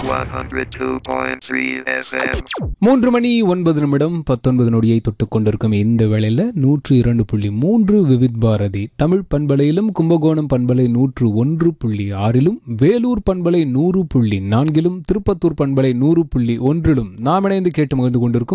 102.3 FM. 3:09 நொடியை தொட்டுக் கொண்டிருக்கும் இந்த வேளையில் 102.3 விவித் பாரதி தமிழ் பண்பலையிலும் கும்பகோணம் பண்பலை 101.6லும் வேலூர் பண்பலை 100.4லும் திருப்பத்தூர் பண்பலை 100.1லும் நாம் இணைந்து கேட்டு மகிழ்ந்து கொண்டிருக்கும்